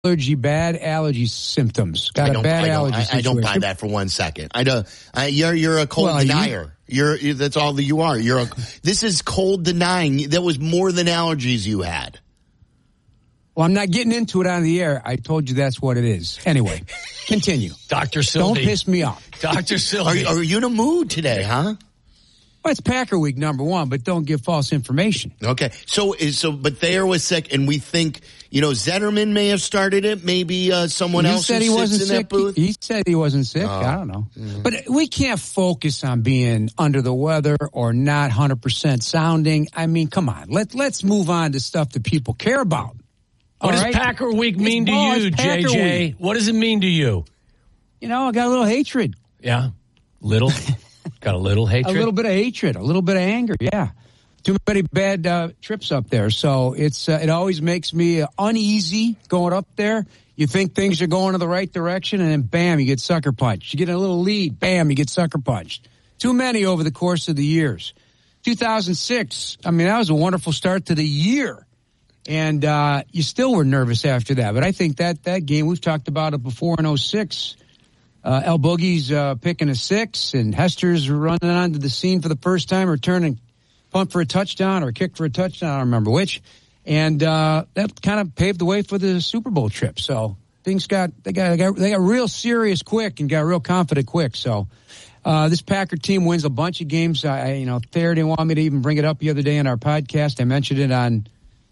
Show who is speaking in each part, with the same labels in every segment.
Speaker 1: bad allergy symptoms. Got a bad allergy situation.
Speaker 2: I don't buy that for 1 second. I don't. You're a cold denier. That's all that you are. This is cold denying. That was more than allergies you had.
Speaker 1: Well, I'm not getting into it on the air. I told you that's what it is. Anyway, continue.
Speaker 3: Dr. Silvey.
Speaker 1: Don't piss me off.
Speaker 3: Dr. Silvey.
Speaker 2: Are you in a mood today, huh?
Speaker 1: Well, it's Packer week, number one, but don't give false information.
Speaker 2: Okay. But Thayer was sick, and we think, Zetterman may have started it. Maybe someone else
Speaker 1: said he wasn't sick.
Speaker 2: That booth.
Speaker 1: He said he wasn't sick. I don't know. Mm. But we can't focus on being under the weather or not 100% sounding. I mean, come on. Let's move on to stuff that people care about.
Speaker 3: What does Packer week mean to you, JJ? What does it mean to you?
Speaker 1: I got a little hatred.
Speaker 3: Yeah. Little? Got a little hatred?
Speaker 1: A little bit of hatred, a little bit of anger, yeah. Too many bad trips up there. So it always makes me uneasy going up there. You think things are going in the right direction, and then bam, you get sucker punched. You get a little lead, bam, you get sucker punched. Too many over the course of the years. 2006, that was a wonderful start to the year. And you still were nervous after that. But I think that game, we've talked about it before in 06. El Boogie's picking a 6, and Hester's running onto the scene for the first time, returning punt for a touchdown or kick for a touchdown, I don't remember which. And that kind of paved the way for the Super Bowl trip. So things got real serious quick and got real confident quick. So this Packer team wins a bunch of games. Thayer didn't want me to even bring it up the other day in our podcast. I mentioned it on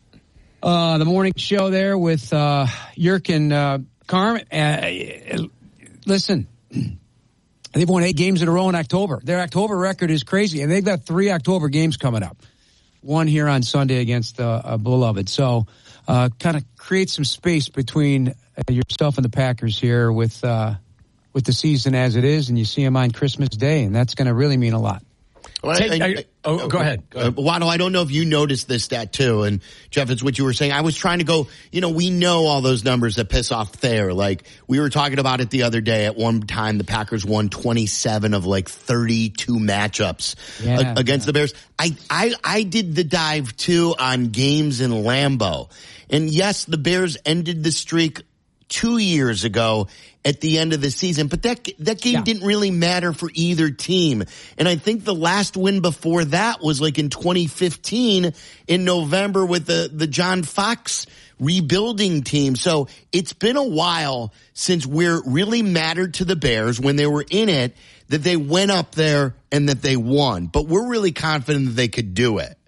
Speaker 1: the morning show there with Yerk and Carm. Listen, they've won 8 games in a row in October. Their October record is crazy, and they've got 3 October games coming up. One here on Sunday against Beloved. So kind of create some space between yourself and the Packers here with the season as it is, and you see them on Christmas Day, and that's going to really mean a lot.
Speaker 2: Well,
Speaker 3: go ahead.
Speaker 2: Waddle, I don't know if you noticed this stat too, and Jeff, it's what you were saying. I was trying to go, we know all those numbers that piss off Thayer. Like, we were talking about it the other day. At one time, the Packers won 27 of 32 matchups against the Bears. I did the dive too on games in Lambeau. And yes, the Bears ended the streak 2 years ago at the end of the season, but that game didn't really matter for either team. And I think the last win before that was in 2015 in November with the John Fox rebuilding team. So it's been a while since where it really mattered to the Bears when they were in it, that they went up there and that they won. But we're really confident that they could do it.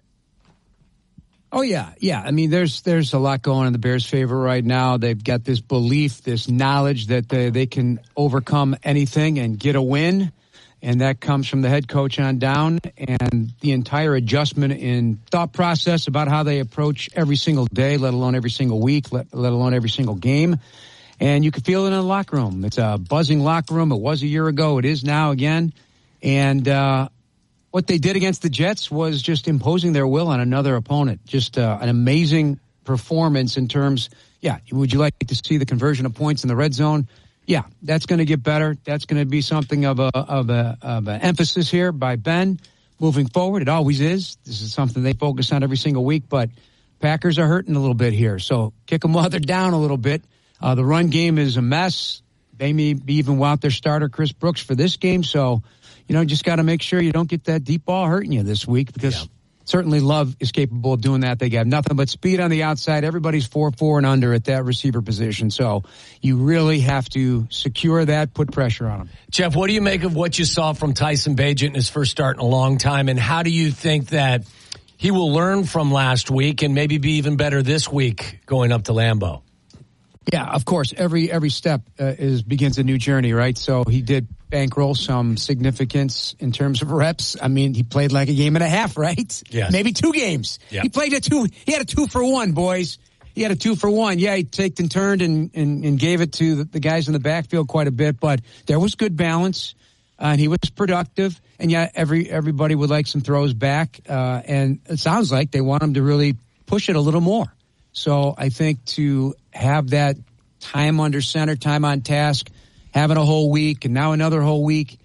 Speaker 1: Oh, yeah. There's a lot going in the Bears' favor right now. They've got this belief, this knowledge that they can overcome anything and get a win, and that comes from the head coach on down, and the entire adjustment in thought process about how they approach every single day, let alone every single week, let alone every single game. And you can feel it in the locker room. It's a buzzing locker room. It was a year ago. It is now again. And what they did against the Jets was just imposing their will on another opponent. Just an amazing performance in terms, would you like to see the conversion of points in the red zone? Yeah, that's going to get better. That's going to be something of an emphasis here by Ben moving forward. It always is. This is something they focus on every single week, but Packers are hurting a little bit here. So kick them while they're down a little bit. The run game is a mess. They may be even without their starter, Chris Brooks, for this game. So, just got to make sure you don't get that deep ball hurting you this week, because certainly Love is capable of doing that. They got nothing but speed on the outside. Everybody's 4-4 and under at that receiver position. So you really have to secure that, put pressure on them.
Speaker 3: Jeff, what do you make of what you saw from Tyson Bagent in his first start in a long time, and how do you think that he will learn from last week and maybe be even better this week going up to Lambeau?
Speaker 1: Yeah, of course. Every step begins a new journey, right? So he did bankroll some significance in terms of reps. He played like a game and a half, right?
Speaker 3: Yes.
Speaker 1: Maybe 2 games. Yep. He played he had a 2-for-1, boys. He had a 2-for-1. Yeah, he taked and turned and gave it to the guys in the backfield quite a bit, but there was good balance, and he was productive. And yeah, everybody would like some throws back, and it sounds like they want him to really push it a little more. So I think to have that time under center, time on task, having a whole week and now another whole week,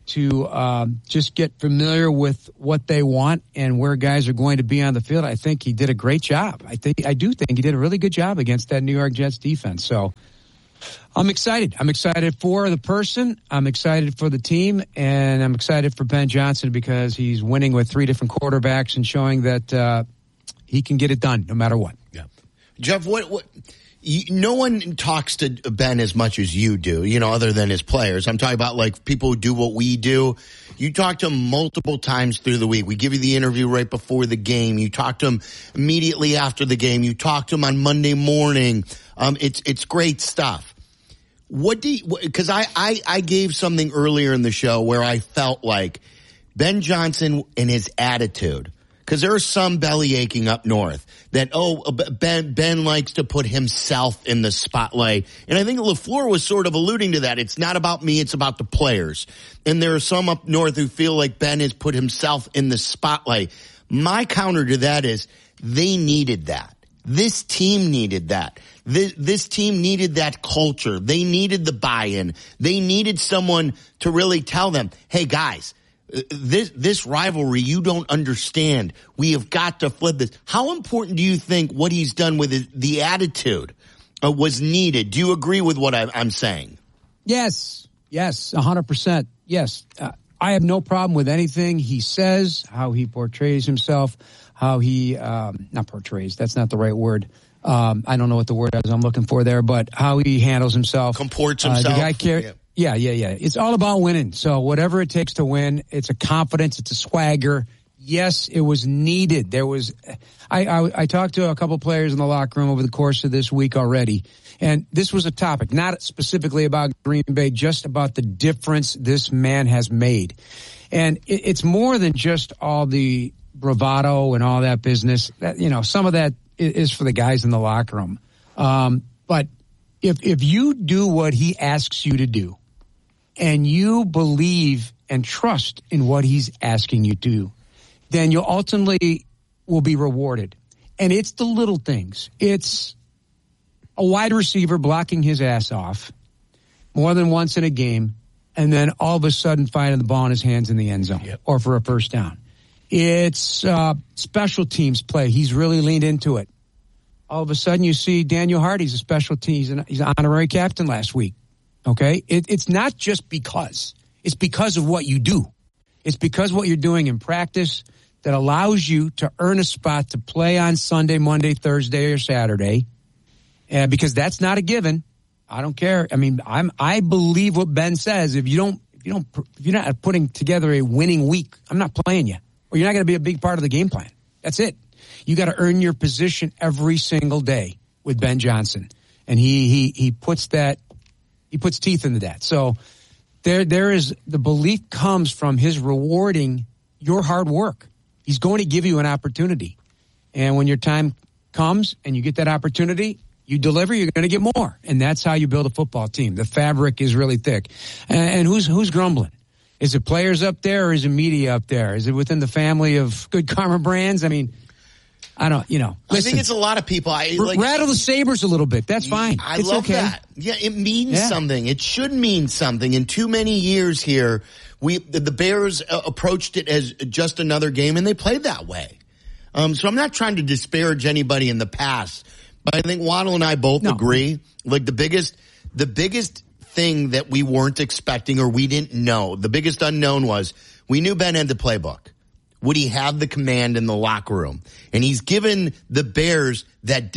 Speaker 1: to just get familiar with what they want and where guys are going to be on the field. I think he did a great job. I do think he did a really good job against that New York Jets defense. So I'm excited. I'm excited for the person. I'm excited for the team, and I'm excited for Ben Johnson because he's winning with 3 different quarterbacks and showing that he can get it done no matter what.
Speaker 2: Yeah, Jeff, no one talks to Ben as much as you do, other than his players. I'm talking about like people who do what we do. You talk to him multiple times through the week. We give you the interview right before the game. You talk to him immediately after the game. You talk to him on Monday morning. It's great stuff. Because I gave something earlier in the show where I felt like Ben Johnson and his attitude, because there are some belly aching up north that, Ben likes to put himself in the spotlight. And I think LaFleur was sort of alluding to that. It's not about me, it's about the players. And there are some up north who feel like Ben has put himself in the spotlight. My counter to that is they needed that. This team needed that. This team needed that culture. They needed the buy-in. They needed someone to really tell them, hey guys, this rivalry you don't understand. We have got to flip this. How important do you think what he's done with the attitude was needed? Do you agree with what I'm saying?
Speaker 1: Yes, 100%. Yes. I have no problem with anything he says, how he portrays himself, how he, not portrays, that's not the right word. I don't know what the word is I'm looking for there, but how he handles himself.
Speaker 2: Comports himself.
Speaker 1: The guy Yeah. It's all about winning. So whatever it takes to win, it's a confidence, it's a swagger. Yes, it was needed. There was, I talked to a couple players in the locker room over the course of this week already, and this was a topic, not specifically about Green Bay, just about the difference this man has made. And it's more than just all the bravado and all that business. That, some of that is for the guys in the locker room. But if you do what he asks you to do, and you believe and trust in what he's asking you to do, then you ultimately will be rewarded. And it's the little things. It's a wide receiver blocking his ass off more than once in a game, and then all of a sudden finding the ball in his hands in the end zone or for a first down. It's special teams play. He's really leaned into it. All of a sudden you see Daniel Hardy's a special teams, and he's an honorary captain last week. Okay, it's not just because. It's because of what you do. It's because what you're doing in practice that allows you to earn a spot to play on Sunday, Monday, Thursday, or Saturday. Because that's not a given. I don't care. I mean, I believe what Ben says. If you're not putting together a winning week, I'm not playing you, or you're not going to be a big part of the game plan. That's it. You got to earn your position every single day with Ben Johnson, and he puts that. He puts teeth into that. So there is the belief comes from his rewarding your hard work. He's going to give you an opportunity. And when your time comes and you get that opportunity, you deliver, you're going to get more. And that's how you build a football team. The fabric is really thick. And who's grumbling? Is it players up there or is it media up there? Is it within the family of Good Karma Brands? I mean, I don't, listen,
Speaker 2: I think it's a lot. Of people.
Speaker 1: Rattle the sabers a little bit. That's fine.
Speaker 2: I love that. Yeah, it means something. It should mean something. In too many years here, the Bears approached it as just another game, and they played that way. So I'm not trying to disparage anybody in the past, but I think Waddle and I both agree. Like the biggest thing that we weren't expecting or we didn't know, the biggest unknown was we knew Ben had the playbook. Would he have the command in the locker room? And he's given the Bears that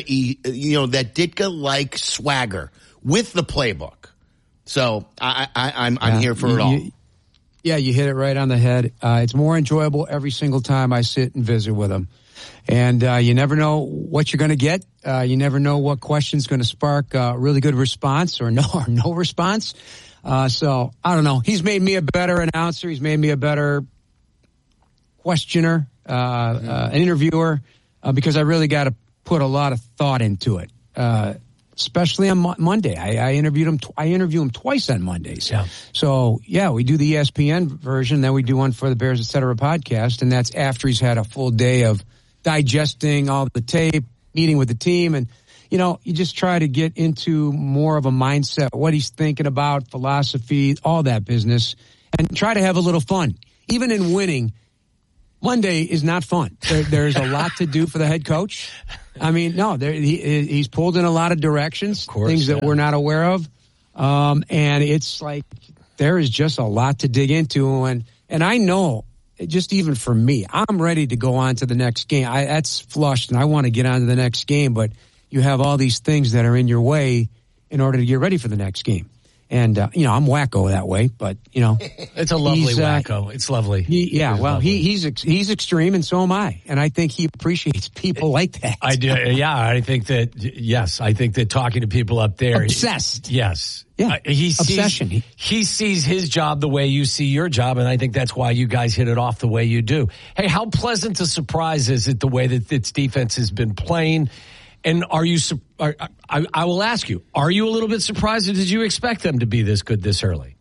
Speaker 2: Ditka-like swagger with the playbook. So I'm here for it all.
Speaker 1: Yeah, you hit it right on the head. It's more enjoyable every single time I sit and visit with him. And you never know what you're going to get. You never know what question's going to spark a really good response or no response. So I don't know. He's made me a better announcer. He's made me a better questioner, an interviewer, because I really got to put a lot of thought into it. Especially on Monday, I interviewed him. I interview him twice on Mondays. Yeah. So we do the ESPN version, then we do one for the Bears Etc. podcast, and that's after he's had a full day of digesting all the tape, meeting with the team, and you just try to get into more of a mindset, what he's thinking about, philosophy, all that business. and try to have a little fun. Even in winning, Monday is not fun. There's a lot to do for the head coach. I mean, no, he's pulled in a lot of directions, things that we're not aware of. And it's like there is just a lot to dig into. And I know, just even for me, I'm ready to go on to the next game. That's flushed, and I want to get on to the next game. But you have all these things that are in your way in order to get ready for the next game. And, I'm wacko that way, but,
Speaker 3: It's a lovely wacko. It's lovely.
Speaker 1: He's extreme, and so am I. And I think he appreciates people like that.
Speaker 3: I do. Yeah, I think that talking to people up there.
Speaker 1: Obsessed.
Speaker 3: Yes.
Speaker 1: Yeah.
Speaker 3: Obsession. He sees his job the way you see your job, and I think that's why you guys hit it off the way you do. Hey, how pleasant a surprise is it the way that its defense has been playing? And are you? I will ask you: are you a little bit surprised, or did you expect them to be this good this early?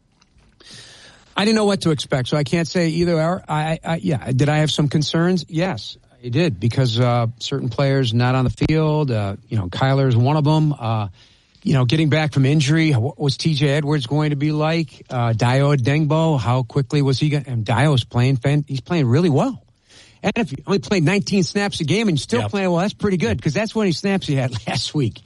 Speaker 1: I didn't know what to expect, so I can't say either. Did I have some concerns? Yes, I did, because certain players not on the field. Kyler is one of them. Getting back from injury, what was T.J. Edwards going to be like? Dayo Odeyingbo, how quickly was he going? And Dayo's playing. He's playing really well. And if you only played 19 snaps a game and you're still playing well, that's pretty good, because that's how many snaps he had last week.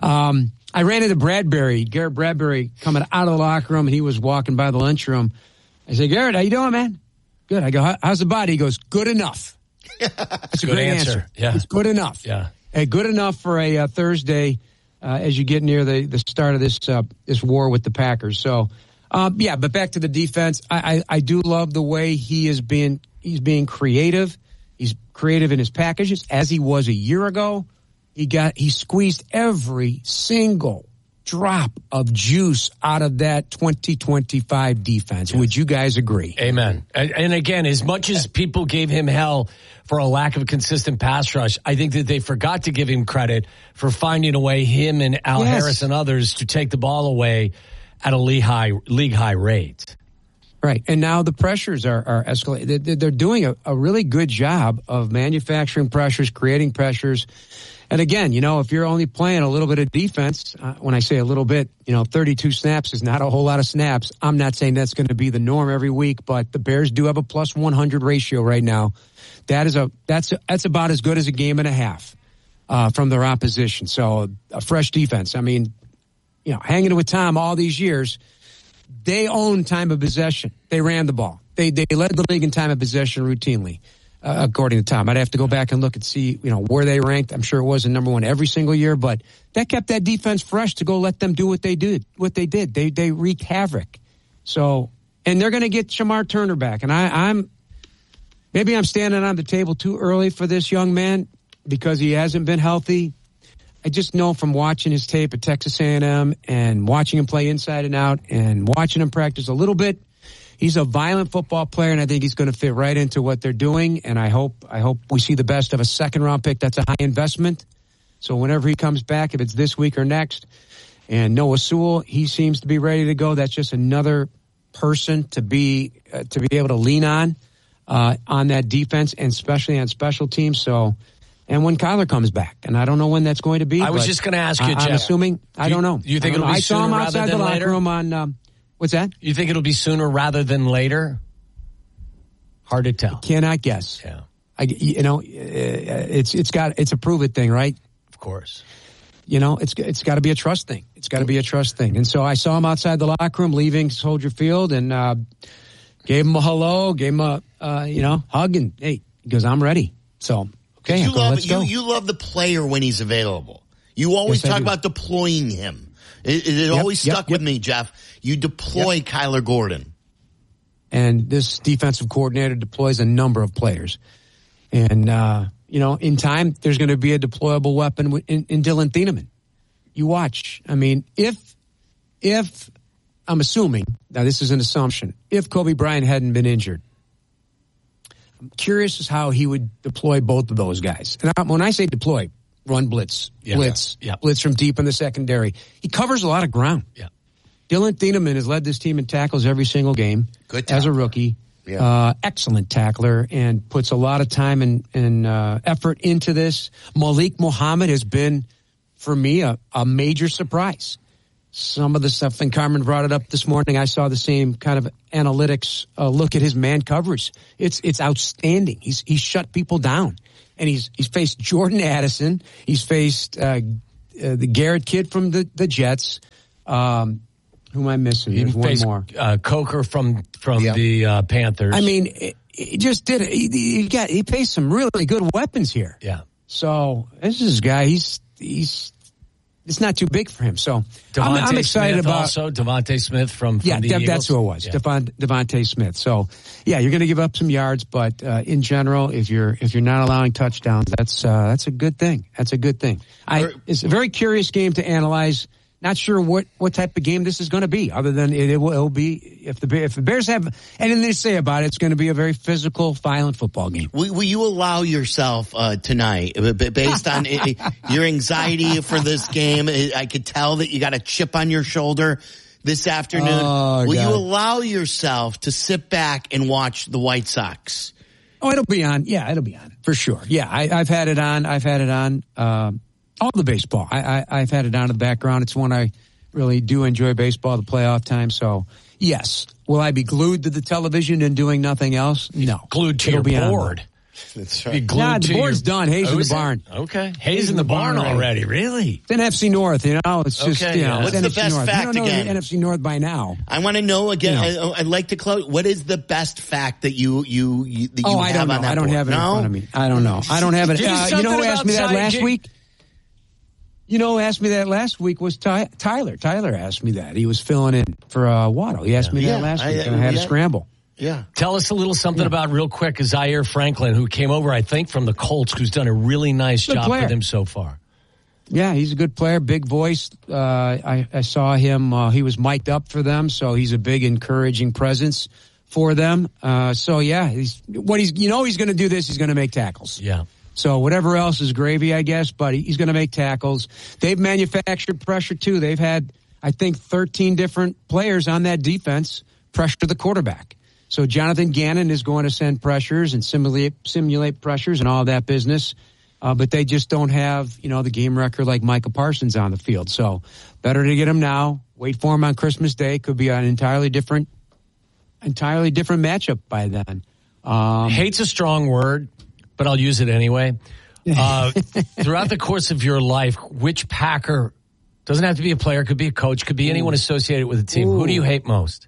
Speaker 1: I ran into Garrett Bradbury, coming out of the locker room, and he was walking by the lunchroom. I said, Garrett, how you doing, man? Good. I go, how's the body? He goes, good enough. That's a great answer.
Speaker 3: Yeah.
Speaker 1: It's good enough.
Speaker 3: Yeah.
Speaker 1: Hey, good enough for a Thursday as you get near the start of this war with the Packers. So, but back to the defense. I do love the way he's being creative. He's creative in his packages, as he was a year ago. He squeezed every single drop of juice out of that 2025 defense. Yes. Would you guys agree?
Speaker 3: Amen. And again, as much as people gave him hell for a lack of a consistent pass rush, I think that they forgot to give him credit for finding a way, him and Al Harris and others, to take the ball away at a league high rate.
Speaker 1: Right. And now the pressures are escalating. They're doing a really good job of manufacturing pressures, creating pressures. And again, if you're only playing a little bit of defense, when I say a little bit, 32 snaps is not a whole lot of snaps. I'm not saying that's going to be the norm every week, but the Bears do have a plus 100 ratio right now. That's about as good as a game and a half from their opposition. So a fresh defense. I mean, hanging with Tom all these years, they own time of possession. They ran the ball. They led the league in time of possession routinely, according to Tom. I'd have to go back and look and see, where they ranked. I'm sure it wasn't number one every single year, but that kept that defense fresh to go let them do what they did. They wreaked havoc. So, and they're going to get Shamar Turner back. And maybe I'm standing on the table too early for this young man because he hasn't been healthy. I just know from watching his tape at Texas A&M and watching him play inside and out and watching him practice a little bit, he's a violent football player, and I think he's going to fit right into what they're doing. And I hope we see the best of a second-round pick. That's a high investment. So whenever he comes back, if it's this week or next, and Noah Sewell, he seems to be ready to go. That's just another person to be able to lean on that defense, and especially on special teams. So. And when Kyler comes back, and I don't know when that's going to be.
Speaker 3: I was just going to ask you, Jeff.
Speaker 1: I'm assuming. I don't know.
Speaker 3: You think it'll be sooner rather than later? I saw him outside the locker room on. What's that? You think it'll be sooner rather than later? Hard to tell.
Speaker 1: I cannot guess.
Speaker 3: Yeah.
Speaker 1: It's a prove it thing, right?
Speaker 3: Of course.
Speaker 1: It's got to be a trust thing. It's got to be a trust thing. And so I saw him outside the locker room leaving Soldier Field, and gave him a hello, gave him a hug, and hey, he goes, I'm ready. So. Okay,
Speaker 2: you love the player when he's available. You always talk about deploying him. It always stuck with me, Jeff. You deploy Kyler Gordon.
Speaker 1: And this defensive coordinator deploys a number of players. And, in time, there's going to be a deployable weapon in Dylan Thieneman. You watch. I mean, if I'm assuming, now this is an assumption, if Kobe Bryant hadn't been injured, I'm curious as how he would deploy both of those guys. And when I say deploy, run blitz, blitz from deep in the secondary. He covers a lot of ground. Yeah. Dylan Thieneman has led this team in tackles every single game as a rookie. Yeah. Excellent tackler and puts a lot of time and effort into this. Malik Muhammad has been, for me, a major surprise. some of the stuff, and Carmen brought it up this morning. I saw the same kind of analytics look at his man coverage. It's outstanding. He's shut people down, and he's faced Jordan Addison. He's faced the Garrett kid from the Jets. Who am I missing? There's one more.
Speaker 3: Coker from the Panthers.
Speaker 1: I mean, he just did it. He faced some really good weapons here.
Speaker 3: Yeah.
Speaker 1: So this is a guy. It's not too big for him. So I'm excited
Speaker 3: Smith
Speaker 1: about
Speaker 3: also Devontae Smith from the Eagles.
Speaker 1: That's who it was. Yeah. Devontae Smith. So yeah, you're going to give up some yards, but in general, if you're not allowing touchdowns, that's a good thing. That's a good thing. It's a very curious game to analyze. Not sure what type of game this is going to be, other than it will be, if the Bears have anything to say about it, it's going to be a very physical, violent football game.
Speaker 2: Will you allow yourself tonight, based on your anxiety for this game? I could tell that you got a chip on your shoulder this afternoon. Will you allow yourself to sit back and watch the White Sox?
Speaker 1: Oh, it'll be on. Yeah, it'll be on for sure. Yeah, I've had it on. All the baseball. I've had it on in the background. It's one I really do enjoy, baseball, the playoff time. So, yes. Will I be glued to the television and doing nothing else? No.
Speaker 3: Glued to your board.
Speaker 2: That's right.
Speaker 1: The board's done. Hayes in the barn.
Speaker 3: Okay. Hayes in the barn already. Really?
Speaker 1: It's NFC North, It's just,
Speaker 2: What's the best
Speaker 1: North.
Speaker 2: fact again?
Speaker 1: The NFC North by now.
Speaker 2: I want to know again. I'd like to close. What is the best fact that you
Speaker 1: I don't know.
Speaker 2: on that
Speaker 1: I don't
Speaker 2: board?
Speaker 1: have it in front of me. I don't know. I don't have it. You know who asked me that last week? You know who asked me that last week was Tyler. Tyler asked me that. He was filling in for Waddle. He asked me that last week, and I had a scramble.
Speaker 2: Yeah.
Speaker 3: Tell us a little something about, real quick, Zaire Franklin, who came over, I think, from the Colts, who's done a really nice job for them so far.
Speaker 1: Yeah, he's a good player, big voice. I saw him. He was mic'd up for them, so he's a big, encouraging presence for them. So, yeah, he's going to do this. He's going to make tackles.
Speaker 3: Yeah.
Speaker 1: So whatever else is gravy, I guess, but he's going to make tackles. They've manufactured pressure, too. They've had, I think, 13 different players on that defense pressure the quarterback. So Jonathan Gannon is going to send pressures and simulate pressures and all that business. But they just don't have, the game record like Micah Parsons on the field. So better to get him now. Wait for him on Christmas Day. Could be an entirely different matchup by then.
Speaker 3: Hate's a strong word, but I'll use it anyway. Throughout the course of your life, which Packer, doesn't have to be a player, could be a coach, could be anyone associated with a team. Who do you hate most?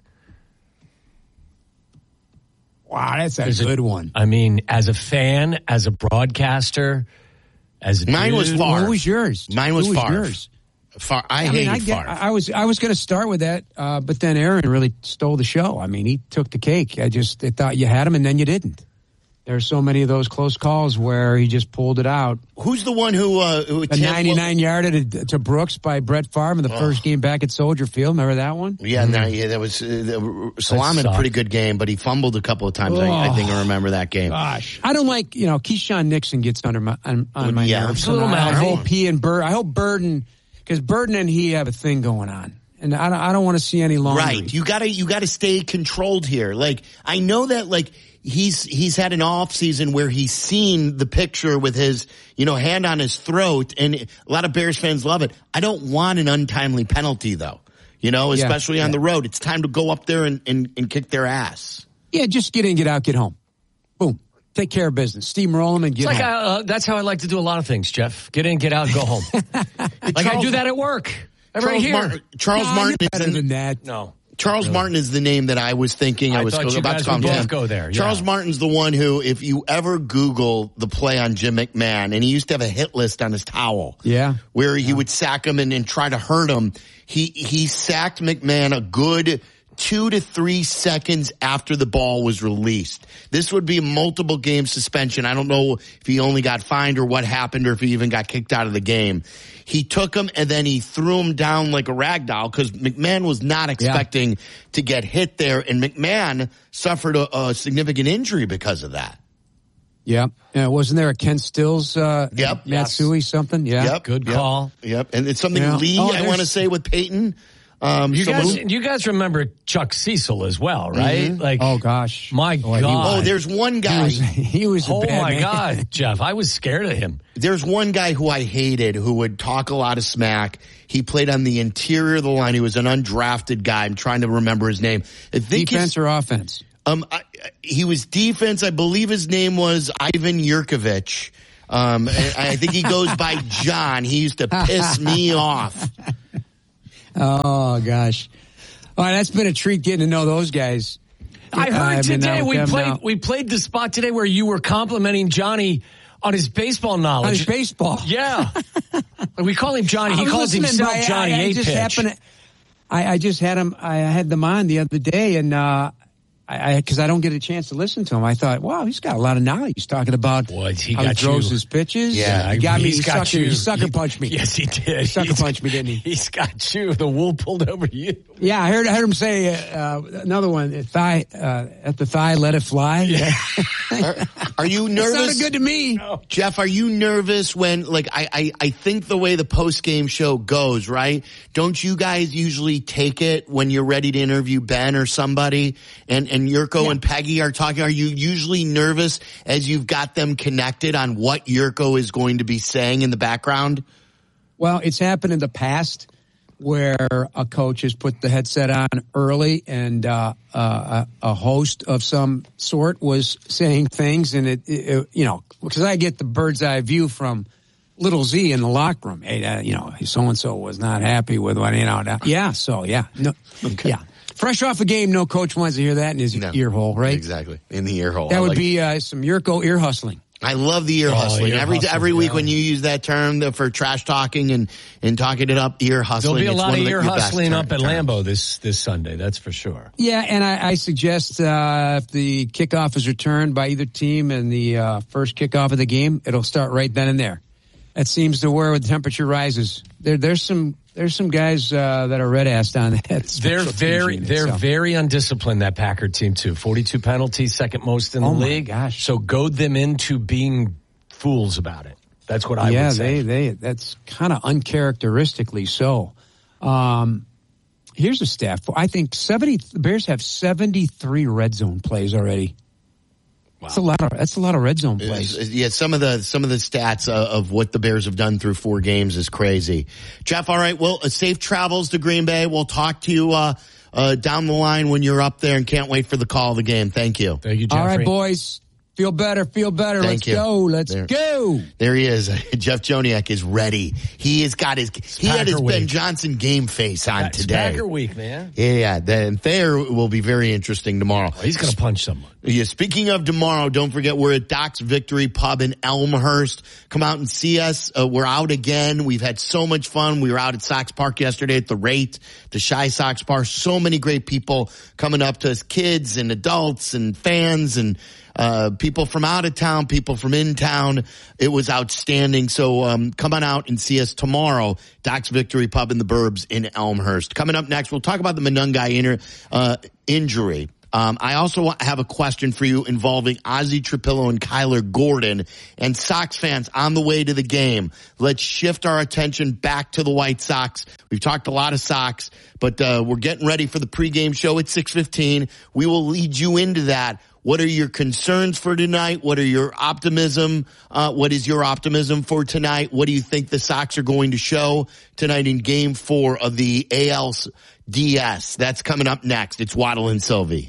Speaker 1: Wow, that's a good one.
Speaker 3: I mean, as a fan, as a broadcaster, as a
Speaker 2: Mine was Favre.
Speaker 1: Who was yours?
Speaker 2: Mine was Favre.
Speaker 1: Yours?
Speaker 2: Favre. I hated Favre.
Speaker 1: I was going to start with that, but then Aaron really stole the show. I mean, he took the cake. I thought you had him, and then you didn't. There's so many of those close calls where he just pulled it out.
Speaker 2: Who's the one who
Speaker 1: a 99-yarder to Brooks by Brett Favre in the first game back at Soldier Field? Remember that one?
Speaker 2: Yeah, that was Salam had a pretty good game, but he fumbled a couple of times. I think I remember that game.
Speaker 1: Gosh, I don't like Keyshawn Nixon gets under my nerves. I hope Burden, because Burden and he have a thing going on. And I don't want to see any laundry.
Speaker 2: Right. You gotta stay controlled here. Like, I know that, like, he's had an off season where he's seen the picture with his, hand on his throat, and a lot of Bears fans love it. I don't want an untimely penalty though, especially on the road. It's time to go up there and kick their ass.
Speaker 1: Yeah. Just get in, get out, get home. Boom. Take care of business. Steamroll them and get home.
Speaker 3: That's how I like to do a lot of things, Jeff. Get in, get out, go home. I do that at work.
Speaker 2: Charles Martin is
Speaker 1: better than that.
Speaker 3: No.
Speaker 2: Charles Martin is the name that I was thinking. I was about to call him.
Speaker 3: Go there. Yeah.
Speaker 2: Charles Martin's the one who, if you ever Google the play on Jim McMahon, and he used to have a hit list on his towel.
Speaker 1: Yeah.
Speaker 2: Where he would sack him and try to hurt him. He sacked McMahon a good 2 to 3 seconds after the ball was released. This would be a multiple game suspension. I don't know if he only got fined or what happened, or if he even got kicked out of the game. He took him and then he threw him down like a rag doll, because McMahon was not expecting to get hit there, and McMahon suffered a significant injury because of that.
Speaker 1: Yeah. Wasn't there a Ken Stills, Matsui something? Yeah.
Speaker 2: Yep.
Speaker 3: Good call.
Speaker 2: Yep. And it's something Lee, I want to say, with Peyton.
Speaker 3: You guys remember Chuck Cecil as well, right?
Speaker 2: Mm-hmm.
Speaker 3: Like,
Speaker 1: oh gosh,
Speaker 3: my God!
Speaker 2: There's one guy.
Speaker 1: He was.
Speaker 3: Oh
Speaker 1: bad
Speaker 3: my
Speaker 1: man.
Speaker 3: God, Jeff! I was scared of him.
Speaker 2: There's one guy who I hated, who would talk a lot of smack. He played on the interior of the line. He was an undrafted guy. I'm trying to remember his name. I think
Speaker 1: defense or offense?
Speaker 2: He was defense. I believe his name was Ivan Yurkovich. I think he goes by John. He used to piss me off.
Speaker 1: Oh, gosh. All right, that's been a treat getting to know those guys.
Speaker 3: I heard today we played the spot today where you were complimenting Johnny on his baseball knowledge.
Speaker 1: On his baseball?
Speaker 3: Yeah. We call him Johnny. He calls himself Johnny 8-pitch.
Speaker 1: I just had him. I had them on the other day, and because I don't get a chance to listen to him, I thought, wow, he's got a lot of knowledge. He's talking about how he throws his pitches.
Speaker 2: Yeah,
Speaker 1: he got me. He sucker punched me.
Speaker 3: Yes, he did.
Speaker 1: He sucker punched me, didn't he?
Speaker 3: He's got you. The wool pulled over you.
Speaker 1: Yeah, I heard him say another one. At the thigh, let it fly.
Speaker 2: Yeah. Are you nervous?
Speaker 1: It sounded good to me.
Speaker 2: No. Jeff, are you nervous when, like, I think the way the post-game show goes, right? Don't you guys usually take it when you're ready to interview Ben or somebody and Yurko and Peggy are talking? Are you usually nervous as you've got them connected on what Yurko is going to be saying in the background?
Speaker 1: Well, it's happened in the past where a coach has put the headset on early and a host of some sort was saying things, and it because I get the bird's eye view from little Z in the locker room. Hey, so-and-so was not happy with what, Fresh off a game, no coach wants to hear that in his ear hole, right?
Speaker 2: Exactly, in the ear hole.
Speaker 1: That would be some Yurko ear hustling.
Speaker 2: I love the ear hustling. Every week when you use that term for trash talking and talking it up, ear hustling.
Speaker 3: There'll be a lot of ear hustling up at Lambeau this Sunday, that's for sure.
Speaker 1: Yeah, and I suggest if the kickoff is returned by either team and the first kickoff of the game, it'll start right then and there. That seems to where the temperature rises. There's some guys that are red-assed on that.
Speaker 3: They're very undisciplined, that Packer team too. 42 penalties, second most in the league.
Speaker 1: Gosh.
Speaker 3: So goad them into being fools about it. That's what I would say.
Speaker 1: Yeah, that's kind of uncharacteristically so. Here's a stat. I think the Bears have 73 red zone plays already. Wow. That's a lot of red zone plays.
Speaker 2: Yeah, some of the stats of what the Bears have done through 4 games is crazy. Jeff, all right, well, safe travels to Green Bay. We'll talk to you down the line when you're up there, and can't wait for the call of the game. Thank you.
Speaker 3: Thank you, Jeffrey.
Speaker 1: All right, boys. Feel better. Let's go.
Speaker 2: There he is. Jeff Joniak is ready. He had his Ben Johnson game face on today.
Speaker 3: Packer week, man.
Speaker 2: Yeah. Then Thayer will be very interesting tomorrow.
Speaker 3: Oh, he's going to punch someone.
Speaker 2: Yeah. Speaking of tomorrow, don't forget we're at Doc's Victory Pub in Elmhurst. Come out and see us. We're out again. We've had so much fun. We were out at Sox Park yesterday at the Rate, the Shy Sox Bar. So many great people coming up to us, kids and adults and fans and people from out of town, people from in town. It was outstanding. So come on out and see us tomorrow. Doc's Victory Pub in the Burbs in Elmhurst. Coming up next, we'll talk about the Monungai injury. I also have a question for you involving Ozzie Trapillo and Kyler Gordon. And Sox fans, on the way to the game, let's shift our attention back to the White Sox. We've talked a lot of Sox, but we're getting ready for the pregame show at 6:15. We will lead you into that. What are your concerns for tonight? What are your optimism? What is your optimism for tonight? What do you think the Sox are going to show tonight in Game 4 of the ALDS? That's coming up next. It's Waddle and Sylvie.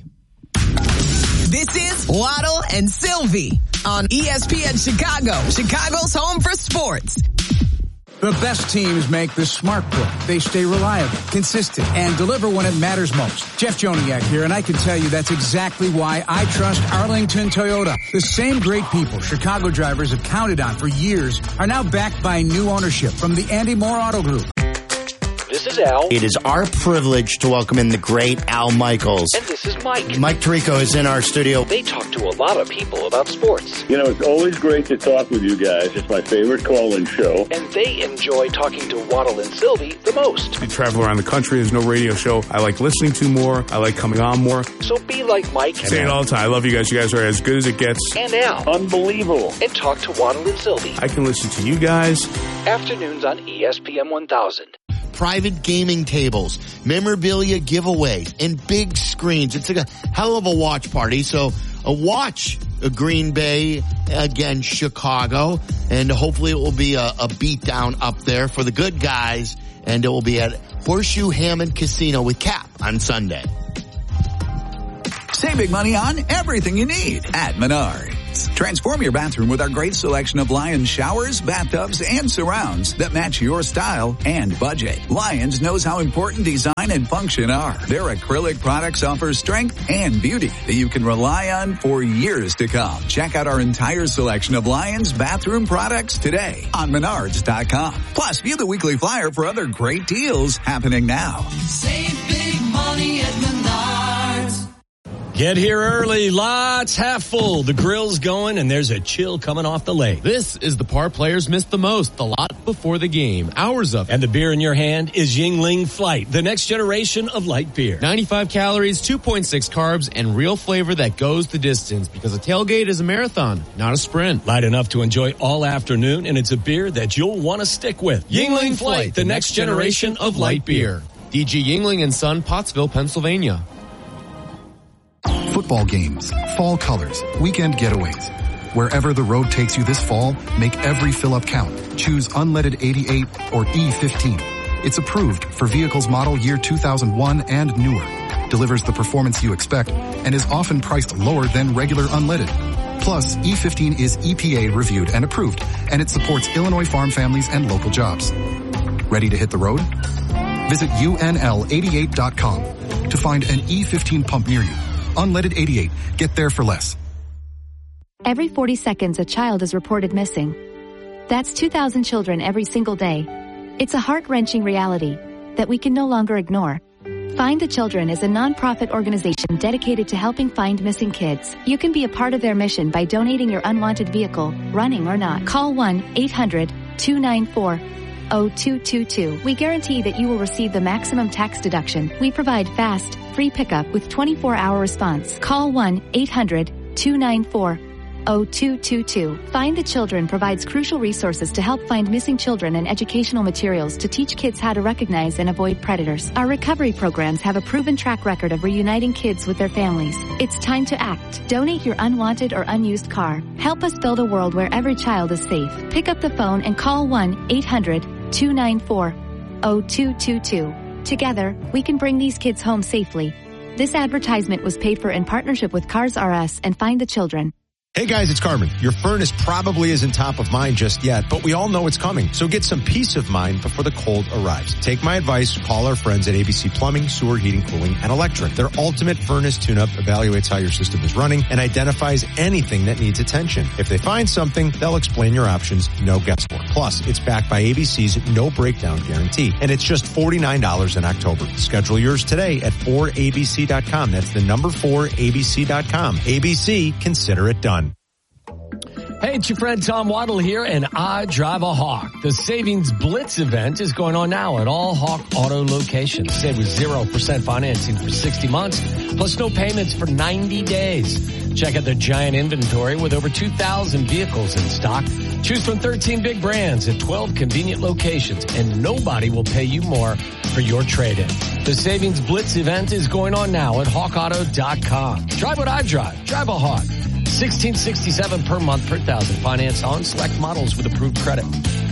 Speaker 4: This is Waddle and Sylvie on ESPN Chicago, Chicago's home for sports.
Speaker 5: The best teams make the smart play. They stay reliable, consistent, and deliver when it matters most. Jeff Joniak here, and I can tell you that's exactly why I trust Arlington Toyota. The same great people Chicago drivers have counted on for years are now backed by new ownership from the Andy Moore Auto Group.
Speaker 6: This is Al.
Speaker 2: It is our privilege to welcome in the great Al Michaels.
Speaker 6: And this is Mike.
Speaker 2: Mike Tirico is in our studio.
Speaker 6: They talk to a lot of people about sports.
Speaker 7: You know, it's always great to talk with you guys. It's my favorite call-in show.
Speaker 6: And they enjoy talking to Waddle and Sylvie the most.
Speaker 8: I travel around the country. There's no radio show I like listening to more. I like coming on more.
Speaker 6: So be like Mike.
Speaker 8: I say it all the time. I love you guys. You guys are as good as it gets.
Speaker 6: And Al.
Speaker 7: Unbelievable.
Speaker 6: And talk to Waddle and Sylvie.
Speaker 8: I can listen to you guys.
Speaker 6: Afternoons on ESPN 1000.
Speaker 2: Private gaming tables, memorabilia giveaways, and big screens. It's like a hell of a watch party. So watch Green Bay against Chicago, and hopefully it will be a beatdown up there for the good guys and it will be at Horseshoe Hammond Casino with Cap on Sunday.
Speaker 5: Save big money on everything you need at Menards. Transform your bathroom with our great selection of Lions showers, bathtubs, and surrounds that match your style and budget. Lions knows how important design and function are. Their acrylic products offer strength and beauty that you can rely on for years to come. Check out our entire selection of Lions bathroom products today on Menards.com. Plus, view the weekly flyer for other great deals happening now.
Speaker 9: Save big money at Menards.
Speaker 3: Get here early, lots half full. The grill's going and there's a chill coming off the lake.
Speaker 10: This is the part players miss the most, the lot before the game. Hours of it.
Speaker 3: And the beer in your hand is Yuengling Flight, the next generation of light beer.
Speaker 10: 95 calories, 2.6 carbs, and real flavor that goes the distance, because a tailgate is a marathon, not a sprint.
Speaker 3: Light enough to enjoy all afternoon, and it's a beer that you'll want to stick with.
Speaker 10: Yuengling Flight, the next generation of light beer. DG Yuengling and Son, Pottsville, Pennsylvania.
Speaker 11: Football games, fall colors, weekend getaways. Wherever the road takes you this fall, make every fill-up count. Choose unleaded 88 or E15. It's approved for vehicles model year 2001 and newer. Delivers the performance you expect and is often priced lower than regular unleaded. Plus, E15 is EPA reviewed and approved, and it supports Illinois farm families and local jobs. Ready to hit the road? Visit UNL88.com to find an E15 pump near you. Unleaded 88. Get there for less.
Speaker 12: Every 40 seconds, a child is reported missing. That's 2,000 children every single day. It's a heart-wrenching reality that we can no longer ignore. Find the Children is a non-profit organization dedicated to helping find missing kids. You can be a part of their mission by donating your unwanted vehicle, running or not. Call 1-800-294-0222. We guarantee that you will receive the maximum tax deduction. We provide fast, free pickup with 24-hour response. Call 1-800-294-0222. Find the Children provides crucial resources to help find missing children and educational materials to teach kids how to recognize and avoid predators. Our recovery programs have a proven track record of reuniting kids with their families. It's time to act. Donate your unwanted or unused car. Help us build a world where every child is safe. Pick up the phone and call 1-800-294-0222. Together, we can bring these kids home safely. This advertisement was paid for in partnership with Cars R Us and Find the Children.
Speaker 13: Hey guys, it's Carmen. Your furnace probably isn't top of mind just yet, but we all know it's coming. So get some peace of mind before the cold arrives. Take my advice, call our friends at ABC Plumbing, Sewer, Heating, Cooling, and Electric. Their ultimate furnace tune-up evaluates how your system is running and identifies anything that needs attention. If they find something, they'll explain your options, no guesswork. Plus, it's backed by ABC's no breakdown guarantee, and it's just $49 in October. Schedule yours today at 4abc.com. That's the number 4abc.com. ABC, consider it done.
Speaker 3: Hey, it's your friend Tom Waddle here, and I drive a Hawk. The Savings Blitz event is going on now at all Hawk Auto locations. Save with 0% financing for 60 months, plus no payments for 90 days. Check out the giant inventory with over 2,000 vehicles in stock. Choose from 13 big brands at 12 convenient locations, and nobody will pay you more for your trade-in. The Savings Blitz event is going on now at hawkauto.com. Drive what I drive. Drive a Hawk. $1,667 per month per thousand. Finance on select models with approved credit.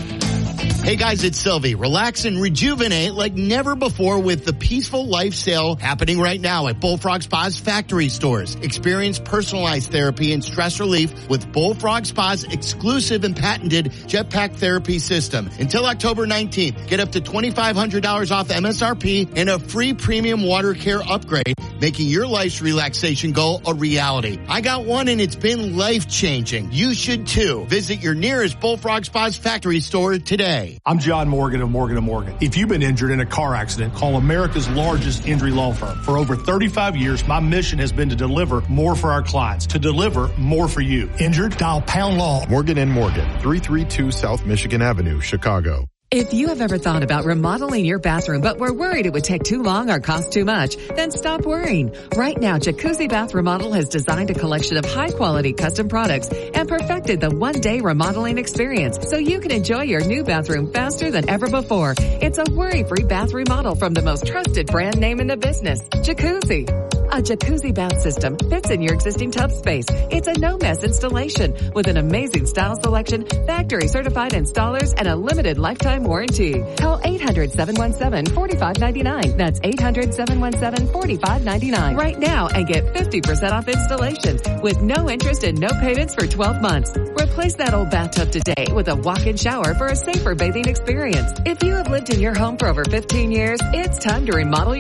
Speaker 2: Hey guys, it's Sylvie. Relax and rejuvenate like never before with the Peaceful Life sale happening right now at Bullfrog Spa's factory stores. Experience personalized therapy and stress relief with Bullfrog Spa's exclusive and patented Jetpack therapy system. Until October 19th, get up to $2,500 off MSRP and a free premium water care upgrade, making your life's relaxation goal a reality. I got one and it's been life-changing. You should too. Visit your nearest Bullfrog Spa's factory store today.
Speaker 14: I'm John Morgan of Morgan & Morgan. If you've been injured in a car accident, call America's largest injury law firm. For over 35 years, my mission has been to deliver more for our clients, to deliver more for you. Injured? Dial Pound Law.
Speaker 15: Morgan & Morgan, 332 South Michigan Avenue, Chicago.
Speaker 4: If you have ever thought about remodeling your bathroom but were worried it would take too long or cost too much, then stop worrying. Right now, Jacuzzi Bath Remodel has designed a collection of high-quality custom products and perfected the one-day remodeling experience so you can enjoy your new bathroom faster than ever before. It's a worry-free bath remodel from the most trusted brand name in the business, Jacuzzi. A jacuzzi bath system fits in your existing tub space. It's a no-mess installation with an amazing style selection, factory-certified installers, and a limited lifetime warranty. Call 800-717-4599. That's 800-717-4599 right now and get 50% off installations with no interest and no payments for 12 months. Replace that old bathtub today with a walk-in shower for a safer bathing experience. If you have lived in your home for over 15 years, it's time to remodel your